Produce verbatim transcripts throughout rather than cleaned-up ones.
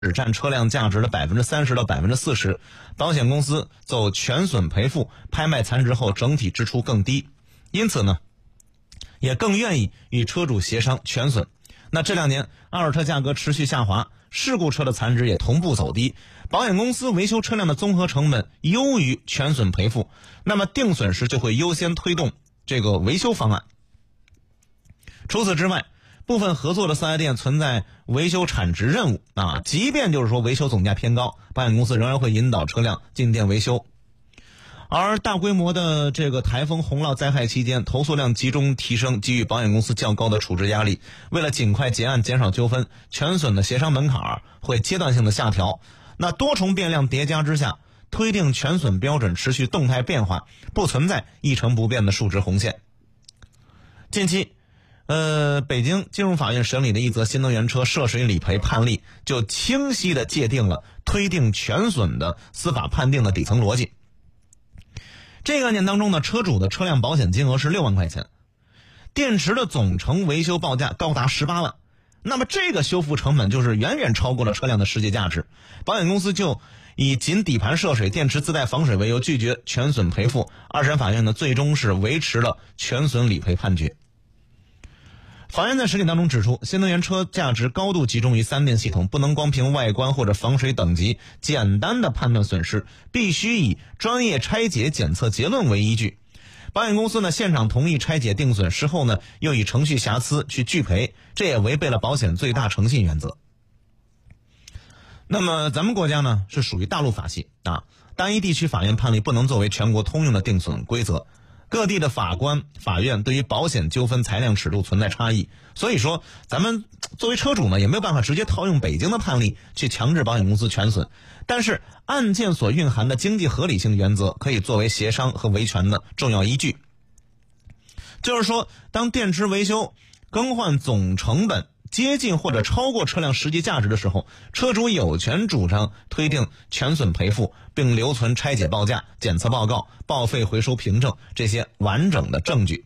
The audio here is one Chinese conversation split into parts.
只占车辆价值的百分之三十到百分之四十，保险公司走全损赔付，拍卖残值后整体支出更低，因此呢，也更愿意与车主协商全损。那这两年二手车价格持续下滑，事故车的残值也同步走低，保险公司维修车辆的综合成本优于全损赔付，那么定损时就会优先推动这个维修方案。除此之外，部分合作的四 S 店存在维修产值任务啊，即便就是说维修总价偏高，保险公司仍然会引导车辆进店维修。而大规模的这个台风洪涝灾害期间，投诉量集中提升，给予保险公司较高的处置压力。为了尽快结案减少纠纷，全损的协商门槛会阶段性的下调。那多重变量叠加之下，推定全损标准持续动态变化，不存在一成不变的数值红线。近期呃，北京金融法院审理的一则新能源车涉水理赔判例，就清晰地界定了推定全损的司法判定的底层逻辑。这个案件当中呢，车主的车辆保险金额是六万块钱，电池的总成维修报价高达十八万，那么这个修复成本就是远远超过了车辆的实际价值，保险公司就以仅底盘涉水、电池自带防水为由拒绝全损赔付。二审法院呢，最终是维持了全损理赔判决。法院在审理当中指出，新能源车价值高度集中于三电系统，不能光凭外观或者防水等级简单的判断损失，必须以专业拆解检测结论为依据。保险公司呢，现场同意拆解定损，事后呢又以程序瑕疵去拒赔，这也违背了保险最大诚信原则。那么咱们国家呢是属于大陆法系啊，单一地区法院判例不能作为全国通用的定损规则。各地的法官、法院对于保险纠纷裁量尺度存在差异，所以说咱们作为车主呢，也没有办法直接套用北京的判例去强制保险公司全损。但是案件所蕴含的经济合理性原则可以作为协商和维权的重要依据。就是说，当电池维修更换总成本接近或者超过车辆实际价值的时候，车主有权主张推定全损赔付，并留存拆解报价、检测报告、报废回收凭证这些完整的证据。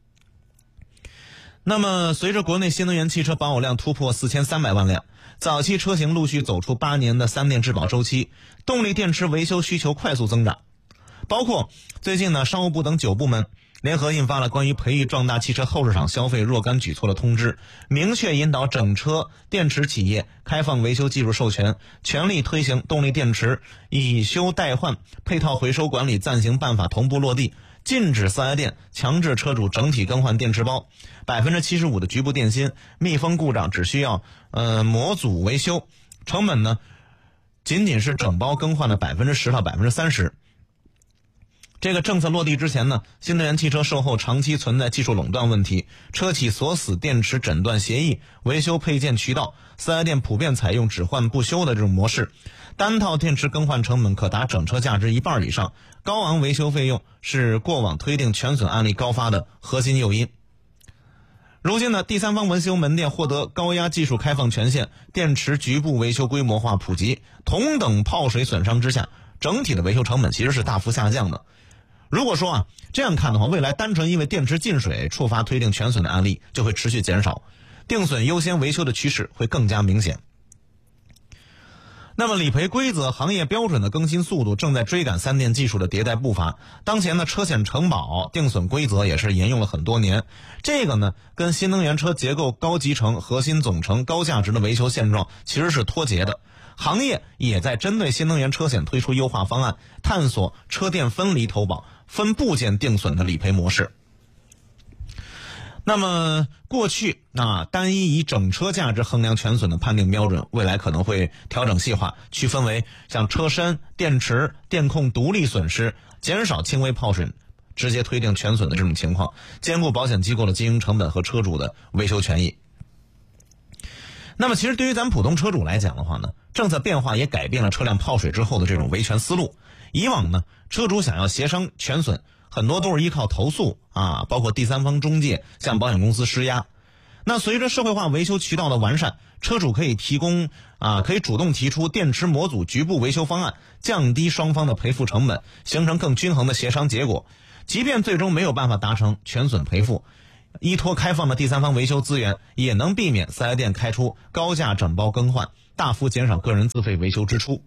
那么随着国内新能源汽车保有量突破四千三百万辆，早期车型陆续走出八年的三电质保周期，动力电池维修需求快速增长。包括最近呢，商务部等九部门联合印发了关于培育壮大汽车后市场消费若干举措的通知，明确引导整车电池企业开放维修技术授权，全力推行动力电池以修代换、配套回收管理暂行办法同步落地，禁止四 S 店强制车主整体更换电池包， 百分之七十五 的局部电芯密封故障只需要呃模组维修，成本呢仅仅是整包更换的 百分之十 到 百分之三十。这个政策落地之前呢，新能源汽车售后长期存在技术垄断问题，车企锁死电池诊断协议、维修配件渠道，四 S 店普遍采用只换不修的这种模式，单套电池更换成本可达整车价值一半以上，高昂维修费用是过往推定全损案例高发的核心诱因。如今呢，第三方维修门店获得高压技术开放权限，电池局部维修规模化普及，同等泡水损伤之下，整体的维修成本其实是大幅下降的。如果说啊这样看的话，未来单纯因为电池进水触发推定全损的案例就会持续减少，定损优先维修的趋势会更加明显。那么理赔规则、行业标准的更新速度正在追赶三电技术的迭代步伐。当前的车险承保定损规则也是沿用了很多年，这个呢跟新能源车结构高集成、核心总成、高价值的维修现状其实是脱节的。行业也在针对新能源车险推出优化方案，探索车电分离投保、分部件定损的理赔模式。那么过去啊，单一以整车价值衡量全损的判定标准，未来可能会调整细化，区分为像车身、电池、电控独立损失，减少轻微泡水，直接推定全损的这种情况，兼顾保险机构的经营成本和车主的维修权益。那么其实对于咱们普通车主来讲的话呢，政策变化也改变了车辆泡水之后的这种维权思路。以往呢，车主想要协商全损，很多都是依靠投诉啊，包括第三方中介向保险公司施压。那随着社会化维修渠道的完善，车主可以提供啊，可以主动提出电池模组局部维修方案，降低双方的赔付成本，形成更均衡的协商结果。即便最终没有办法达成全损赔付， 依托开放的第三方维修资源，也能避免四 S 店开出高价整包更换，大幅减少个人自费维修支出。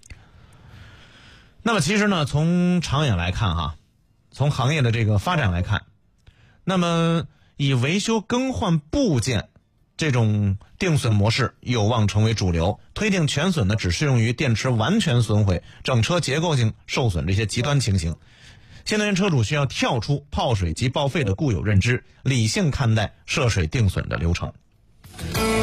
那么其实呢，从长远来看哈，从行业的这个发展来看，那么以维修更换部件这种定损模式有望成为主流，推定全损呢只适用于电池完全损毁、整车结构性受损这些极端情形。新能源车主需要跳出泡水即报废的固有认知，理性看待涉水定损的流程。